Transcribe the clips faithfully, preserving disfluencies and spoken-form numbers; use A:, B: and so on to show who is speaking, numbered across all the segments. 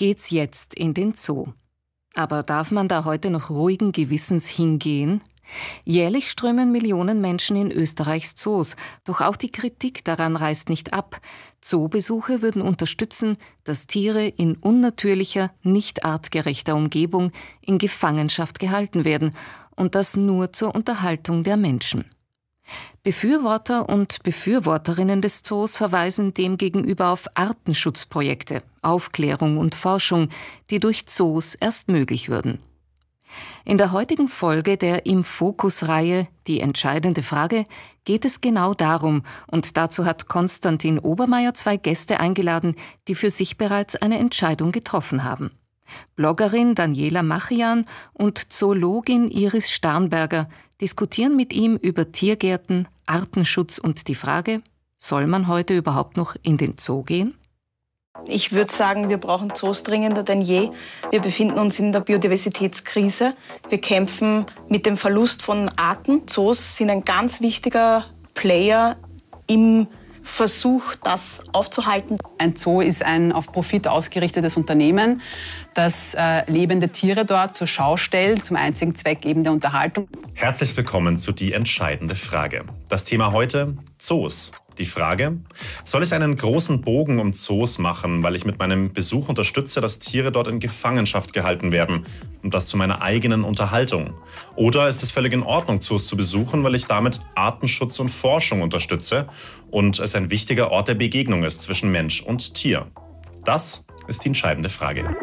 A: geht's jetzt in den Zoo. Aber darf man da heute noch ruhigen Gewissens hingehen? Jährlich strömen Millionen Menschen in Österreichs Zoos, doch auch die Kritik daran reißt nicht ab. Zoobesuche würden unterstützen, dass Tiere in unnatürlicher, nicht artgerechter Umgebung in Gefangenschaft gehalten werden und das nur zur Unterhaltung der Menschen. Befürworter und Befürworterinnen des Zoos verweisen demgegenüber auf Artenschutzprojekte, Aufklärung und Forschung, die durch Zoos erst möglich würden. In der heutigen Folge der Im Fokus-Reihe Die entscheidende Frage geht es genau darum, und dazu hat Konstantin Obermeier zwei Gäste eingeladen, die für sich bereits eine Entscheidung getroffen haben. Bloggerin Daniela Machian und Zoologin Iris Starnberger diskutieren mit ihm über Tiergärten, Artenschutz und die Frage, soll man heute überhaupt noch in den Zoo gehen?
B: Ich würde sagen, wir brauchen Zoos dringender denn je. Wir befinden uns in der Biodiversitätskrise. Wir kämpfen mit dem Verlust von Arten. Zoos sind ein ganz wichtiger Player im Versuch, das aufzuhalten.
C: Ein Zoo ist ein auf Profit ausgerichtetes Unternehmen, das äh, lebende Tiere dort zur Schau stellt, zum einzigen Zweck eben der Unterhaltung.
D: Herzlich willkommen zu Die entscheidende Frage. Das Thema heute: Zoos. Die Frage: Soll ich einen großen Bogen um Zoos machen, weil ich mit meinem Besuch unterstütze, dass Tiere dort in Gefangenschaft gehalten werden und das zu meiner eigenen Unterhaltung? Oder ist es völlig in Ordnung, Zoos zu besuchen, weil ich damit Artenschutz und Forschung unterstütze und es ein wichtiger Ort der Begegnung ist zwischen Mensch und Tier? Das ist die entscheidende Frage.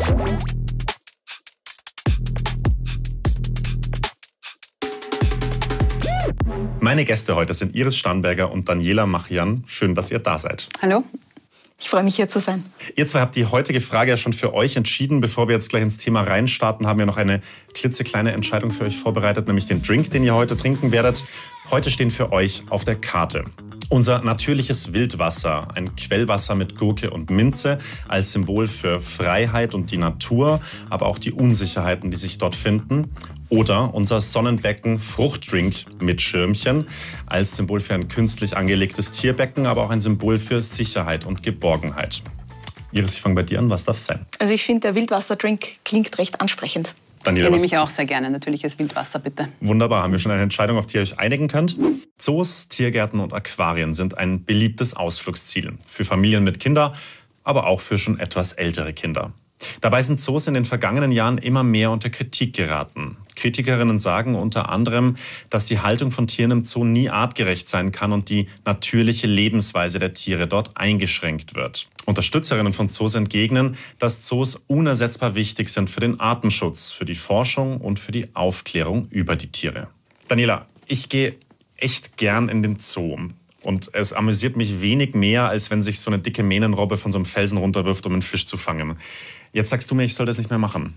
D: Meine Gäste heute sind Iris Starnberger und Daniela Machian. Schön, dass ihr da seid.
C: Hallo.
B: Ich freue mich, hier zu sein.
D: Ihr zwei habt die heutige Frage ja schon für euch entschieden. Bevor wir jetzt gleich ins Thema reinstarten, haben wir noch eine klitzekleine Entscheidung für euch vorbereitet, nämlich den Drink, den ihr heute trinken werdet. Heute stehen für euch auf der Karte unser natürliches Wildwasser, ein Quellwasser mit Gurke und Minze als Symbol für Freiheit und die Natur, aber auch die Unsicherheiten, die sich dort finden. Oder unser Sonnenbecken Fruchtdrink mit Schirmchen als Symbol für ein künstlich angelegtes Tierbecken, aber auch ein Symbol für Sicherheit und Geborgenheit. Iris, ich fange bei dir an. Was darf es sein?
B: Also ich finde, der Wildwasserdrink klingt recht ansprechend.
D: Daniela,
C: den nehme ich auch sehr gerne. Natürliches Wildwasser, bitte.
D: Wunderbar. Haben wir schon eine Entscheidung, auf die ihr euch einigen könnt? Zoos, Tiergärten und Aquarien sind ein beliebtes Ausflugsziel. Für Familien mit Kindern, aber auch für schon etwas ältere Kinder. Dabei sind Zoos in den vergangenen Jahren immer mehr unter Kritik geraten. Kritikerinnen sagen unter anderem, dass die Haltung von Tieren im Zoo nie artgerecht sein kann und die natürliche Lebensweise der Tiere dort eingeschränkt wird. Unterstützerinnen von Zoos entgegnen, dass Zoos unersetzbar wichtig sind für den Artenschutz, für die Forschung und für die Aufklärung über die Tiere. Daniela, ich gehe echt gern in den Zoo. Und es amüsiert mich wenig mehr, als wenn sich so eine dicke Mähnenrobbe von so einem Felsen runterwirft, um einen Fisch zu fangen. Jetzt sagst du mir, ich soll das nicht mehr machen.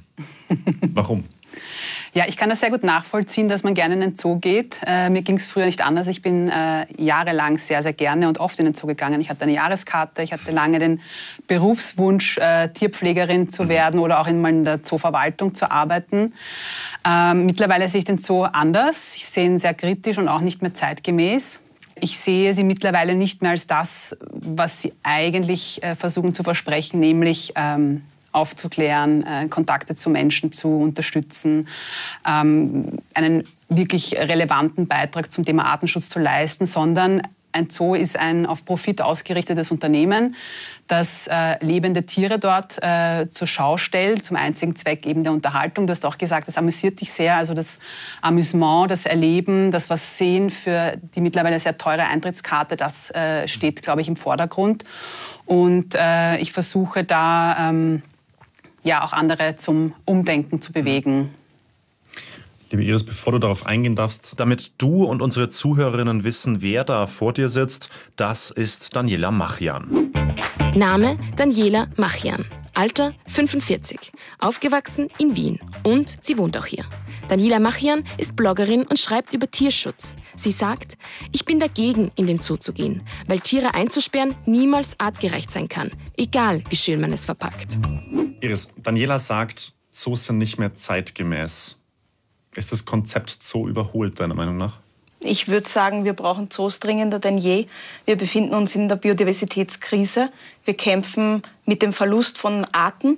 D: Warum?
C: Ja, ich kann das sehr gut nachvollziehen, dass man gerne in den Zoo geht. Äh, mir ging es früher nicht anders. Ich bin äh, jahrelang sehr, sehr gerne und oft in den Zoo gegangen. Ich hatte eine Jahreskarte, ich hatte lange den Berufswunsch, äh, Tierpflegerin zu werden oder auch in, mal in der Zooverwaltung zu arbeiten. Ähm, mittlerweile sehe ich den Zoo anders. Ich sehe ihn sehr kritisch und auch nicht mehr zeitgemäß. Ich sehe sie mittlerweile nicht mehr als das, was sie eigentlich äh, versuchen zu versprechen, nämlich ähm, aufzuklären, äh, Kontakte zu Menschen zu unterstützen, ähm, einen wirklich relevanten Beitrag zum Thema Artenschutz zu leisten, sondern ein Zoo ist ein auf Profit ausgerichtetes Unternehmen, das äh, lebende Tiere dort äh, zur Schau stellt, zum einzigen Zweck eben der Unterhaltung. Du hast auch gesagt, das amüsiert dich sehr, also das Amüsement, das Erleben, das was sehen für die mittlerweile sehr teure Eintrittskarte, das äh, steht, glaube ich, im Vordergrund. Und äh, ich versuche da ähm, ja auch andere zum Umdenken zu bewegen.
D: Liebe Iris, bevor du darauf eingehen darfst, damit du und unsere Zuhörerinnen wissen, wer da vor dir sitzt, das ist Daniela Machian.
E: Name Daniela Machian, Alter fünfundvierzig, aufgewachsen in Wien und sie wohnt auch hier. Daniela Machian ist Bloggerin und schreibt über Tierschutz. Sie sagt, ich bin dagegen, in den Zoo zu gehen, weil Tiere einzusperren niemals artgerecht sein kann, egal wie schön man es verpackt.
D: Iris, Daniela sagt, Zoos sind nicht mehr zeitgemäß. Ist das Konzept Zoo überholt, deiner Meinung nach?
B: Ich würde sagen, wir brauchen Zoos dringender denn je. Wir befinden uns in der Biodiversitätskrise. Wir kämpfen mit dem Verlust von Arten.